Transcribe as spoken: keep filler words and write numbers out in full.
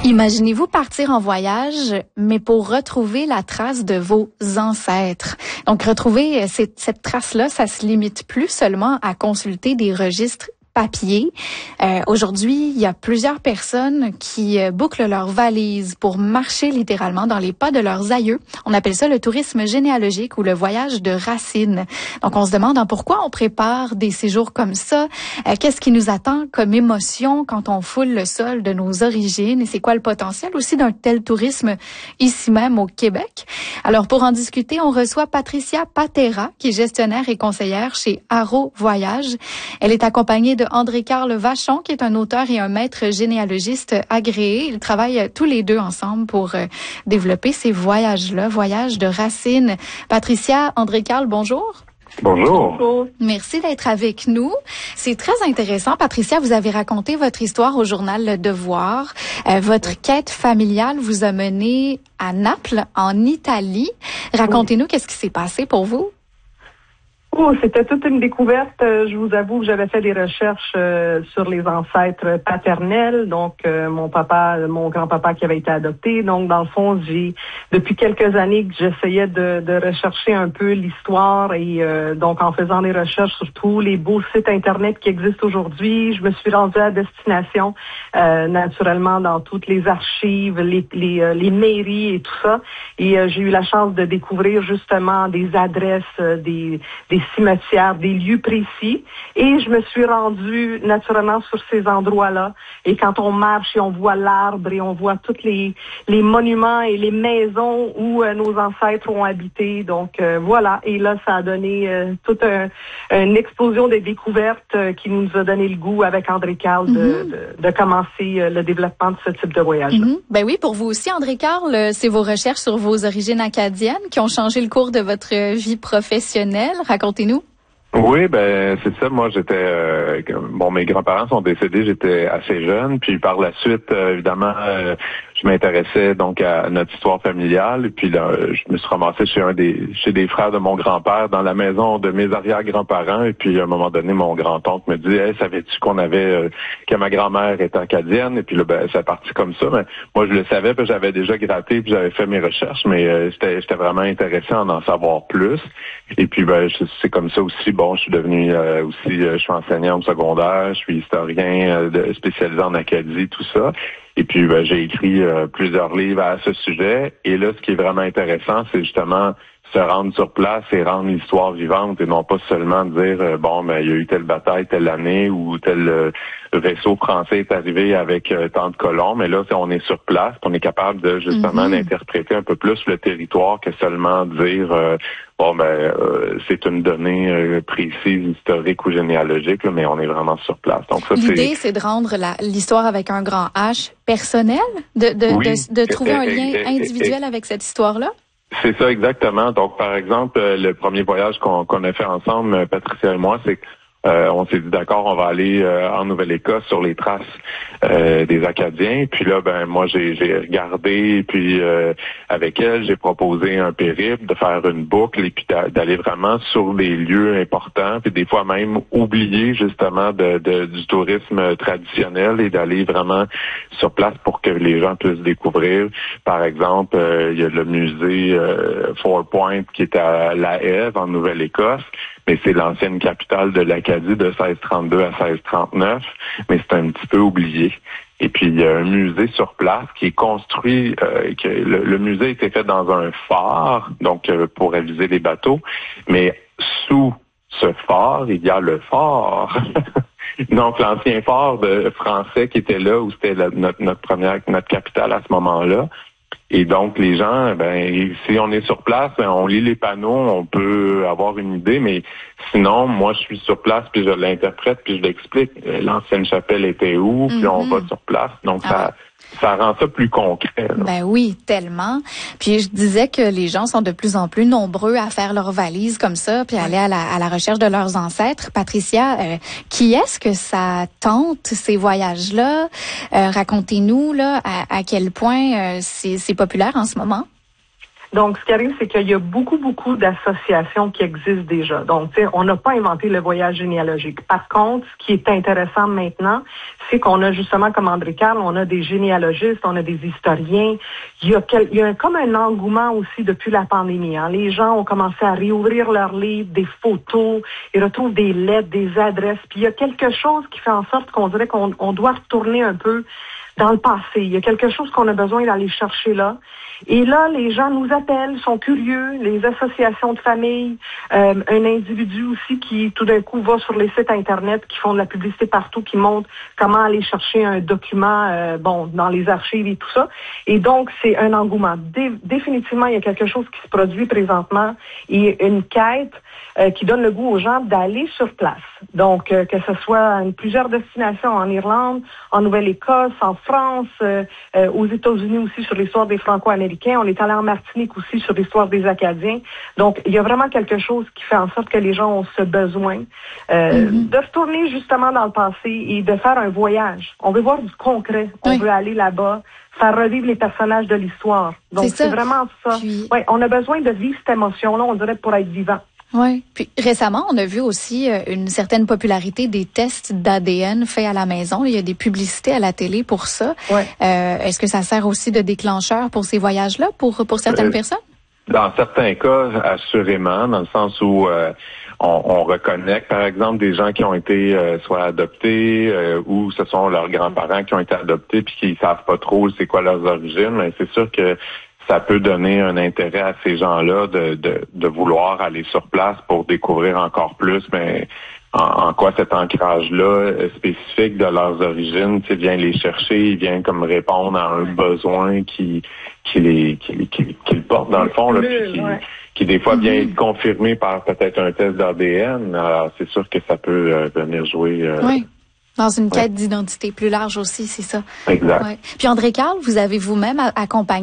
Imaginez-vous partir en voyage, mais pour retrouver la trace de vos ancêtres. Donc, retrouver cette, cette trace-là, ça se limite plus seulement à consulter des registres papier. Euh, aujourd'hui, il y a plusieurs personnes qui euh, bouclent leurs valises pour marcher littéralement dans les pas de leurs aïeux. On appelle ça le tourisme généalogique ou le voyage de racines. Donc, on se demande hein, pourquoi on prépare des séjours comme ça. Euh, qu'est-ce qui nous attend comme émotion quand on foule le sol de nos origines et c'est quoi le potentiel aussi d'un tel tourisme ici même au Québec? Alors, pour en discuter, on reçoit Patricia Patera, qui est gestionnaire et conseillère chez Arrow Voyage. Elle est accompagnée de André-Carl Vachon, qui est un auteur et un maître généalogiste agréé. Ils travaillent tous les deux ensemble pour euh, développer ces voyages-là, voyages de racines. Patricia, André-Carl, bonjour. Bonjour. Bonjour. Merci d'être avec nous. C'est très intéressant. Patricia, vous avez raconté votre histoire au journal Le Devoir. Euh, votre quête familiale vous a mené à Naples, en Italie. Racontez-nous, qu'est-ce qui s'est passé pour vous? Oh, c'était toute une découverte. Je vous avoue que j'avais fait des recherches euh, sur les ancêtres paternels, donc euh, mon papa, mon grand-papa qui avait été adopté. Donc, dans le fond, j'ai depuis quelques années que j'essayais de, de rechercher un peu l'histoire et euh, donc en faisant des recherches sur tous les beaux sites internet qui existent aujourd'hui, je me suis rendue à destination, euh, naturellement dans toutes les archives, les les, euh, les mairies et tout ça. Et euh, j'ai eu la chance de découvrir justement des adresses, euh, des des cimetières, des lieux précis, et je me suis rendue naturellement sur ces endroits-là. Et quand on marche et on voit l'arbre et on voit tous les les monuments et les maisons où euh, nos ancêtres ont habité, donc euh, voilà. Et là, ça a donné euh, toute un, une explosion des découvertes euh, qui nous a donné le goût avec André-Carl mm-hmm. de, de, de commencer euh, le développement de ce type de voyage-là. Mm-hmm. Ben oui, pour vous aussi, André-Carl, c'est vos recherches sur vos origines acadiennes qui ont changé le cours de votre vie professionnelle. Racontez-nous. Oui, ben c'est ça. Moi, j'étais euh, bon, mes grands-parents sont décédés, j'étais assez jeune. Puis par la suite, euh, évidemment, euh, je m'intéressais donc à notre histoire familiale. Et puis là, je me suis ramassé chez un des chez des frères de mon grand-père dans la maison de mes arrière-grands-parents. Et puis à un moment donné, mon grand-oncle me dit, hey, savais-tu qu'on avait euh, que ma grand-mère était acadienne? Et puis là, ben c'est parti comme ça. Mais moi, je le savais, puis j'avais déjà gratté, puis j'avais fait mes recherches. Mais euh, j'étais j'étais vraiment intéressé à en savoir plus. Et puis ben c'est comme ça aussi. Bon, je suis devenu euh, aussi, euh, je suis enseignant au secondaire, je suis historien euh, de, spécialisé en Acadie, tout ça. Et puis, ben, j'ai écrit euh, plusieurs livres à ce sujet. Et là, ce qui est vraiment intéressant, c'est justement se rendre sur place et rendre l'histoire vivante et non pas seulement dire, euh, bon, ben, il y a eu telle bataille telle année ou tel euh, vaisseau français est arrivé avec euh, tant de colons. Mais là, on est sur place, on est capable de justement mm-hmm. d'interpréter un peu plus le territoire que seulement dire, euh, bon, ben, euh, c'est une donnée euh, précise, historique ou généalogique, là, mais on est vraiment sur place. Donc ça, l'idée, c'est de rendre la, l'histoire avec un grand H personnelle, de, de, oui, de, de trouver un lien individuel avec cette histoire-là? C'est ça, exactement. Donc, par exemple, le premier voyage qu'on, qu'on a fait ensemble, Patricia et moi, c'est Euh, on s'est dit d'accord, on va aller euh, en Nouvelle-Écosse sur les traces euh, des Acadiens. Puis là, ben moi j'ai, j'ai regardé, puis euh, avec elle, j'ai proposé un périple, de faire une boucle et puis d'aller vraiment sur des lieux importants, puis des fois même oublier justement de, de du tourisme traditionnel et d'aller vraiment sur place pour que les gens puissent découvrir. Par exemple, euh, il y a le musée euh, Four Point qui est à La Hève en Nouvelle-Écosse. Mais c'est l'ancienne capitale de l'Acadie de seize trente-deux à seize trente-neuf, mais c'est un petit peu oublié. Et puis, il y a un musée sur place qui est construit, euh, que le, le musée a été fait dans un phare, donc euh, pour aviser les bateaux, mais sous ce phare, il y a le fort. Donc, l'ancien phare de français qui était là, où c'était la, notre, notre première, notre capitale à ce moment-là. Et donc, les gens, ben, si on est sur place, ben, on lit les panneaux, on peut avoir une idée, mais sinon, moi, je suis sur place, puis je l'interprète, puis je l'explique. L'ancienne chapelle était où, puis mm-hmm. on va sur place. Donc, ah. ça... Ça rend ça plus concret. Là. Ben oui, tellement. Puis je disais que les gens sont de plus en plus nombreux à faire leurs valises comme ça, puis aller à la, à la recherche de leurs ancêtres. Patricia, euh, qui est-ce que ça tente, ces voyages-là? Euh, racontez-nous là à, à quel point euh, c'est, c'est populaire en ce moment. Donc, ce qui arrive, c'est qu'il y a beaucoup, beaucoup d'associations qui existent déjà. Donc, tu sais, on n'a pas inventé le voyage généalogique. Par contre, ce qui est intéressant maintenant, c'est qu'on a justement, comme André Carle, on a des généalogistes, on a des historiens. Il y a, quel, il y a comme un engouement aussi depuis la pandémie. Hein. Les gens ont commencé à réouvrir leurs livres, des photos, ils retrouvent des lettres, des adresses. Puis il y a quelque chose qui fait en sorte qu'on dirait qu'on on doit retourner un peu dans le passé. Il y a quelque chose qu'on a besoin d'aller chercher là. Et là, les gens nous appellent, sont curieux, les associations de famille, euh, un individu aussi qui, tout d'un coup, va sur les sites Internet, qui font de la publicité partout, qui montre comment aller chercher un document, euh, bon, dans les archives et tout ça. Et donc, c'est un engouement. Dé- définitivement, il y a quelque chose qui se produit présentement et une quête euh, qui donne le goût aux gens d'aller sur place. Donc, euh, que ce soit une, plusieurs destinations en Irlande, en Nouvelle-Écosse, en France, euh, euh, aux États-Unis aussi sur l'histoire des Franco-Américains. On est allé en Martinique aussi sur l'histoire des Acadiens. Donc, il y a vraiment quelque chose qui fait en sorte que les gens ont ce besoin euh, mm-hmm. de retourner justement dans le passé et de faire un voyage. On veut voir du concret. On oui. veut aller là-bas, faire revivre les personnages de l'histoire. Donc, c'est, c'est vraiment ça. Puis... Ouais, on a besoin de vivre cette émotion-là, on dirait, pour être vivant. Oui. Puis récemment, on a vu aussi euh, une certaine popularité des tests d'A D N faits à la maison. Il y a des publicités à la télé pour ça. Ouais. Euh, est-ce que ça sert aussi de déclencheur pour ces voyages-là, pour pour certaines euh, personnes? Dans certains cas, assurément, dans le sens où euh, on, on reconnaît, par exemple, des gens qui ont été euh, soit adoptés euh, ou ce sont leurs grands-parents qui ont été adoptés puis qui savent pas trop c'est quoi leurs origines. Mais c'est sûr que ça peut donner un intérêt à ces gens-là de, de, de vouloir aller sur place pour découvrir encore plus, mais en, en quoi cet ancrage-là spécifique de leurs origines, tu sais, vient les chercher, il vient comme répondre à un besoin qui qui les qui, qui, qui le porte dans le fond, là, puis qui, ouais. qui des fois vient être confirmé par peut-être un test d'A D N. Alors c'est sûr que ça peut euh, venir jouer. Euh, oui. Dans une quête ouais. d'identité plus large aussi, c'est ça. Exact. Ouais. Puis André Carle, vous avez vous-même accompagné